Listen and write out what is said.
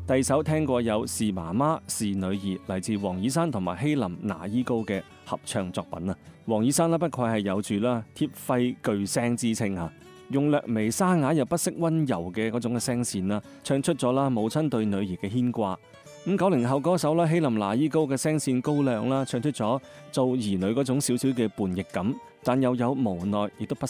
第二首聽過有是媽媽是女兒，嚟自黃綺珊同埋希林拿伊高嘅合唱作品啊。黃綺珊不愧係有住啦貼肺巨聲之稱啊，用略微沙啞又不失溫柔嘅嗰種嘅聲線啦，唱出咗啦母親對女兒嘅牽掛。咁90後歌手啦希林拿伊高嘅聲線高亮啦，唱出咗做兒女嗰種少少嘅叛逆感，但又有無奈，亦都不